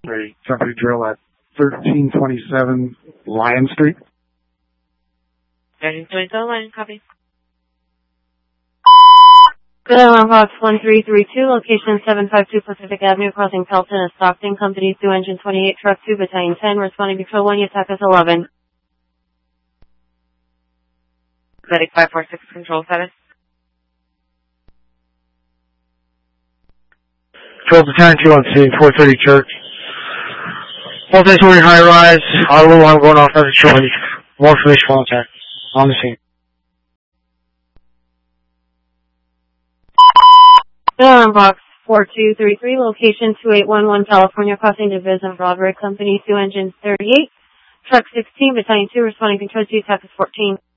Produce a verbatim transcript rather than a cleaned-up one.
a company drill at thirteen twenty-seven Lion Street. thirteen twenty-seven Lion, copy. Good Alarm Box one three three two, location seven five two Pacific Avenue, crossing Pelton at Stockton. Company two Engine twenty-eight, Truck two, Battalion ten, responding to Control one, Yatakas eleven. Medic five four six, control status. Control Battalion two on scene, four thirty Church. Multi-story high-rise, auto alarm going off as a choice. More information contact on the scene. Good Alarm Box four two three three, location two eight one one California, crossing Division Broadway. Company two Engine thirty-eight, Truck sixteen, Battalion two, responding Control two, Yatakas fourteen.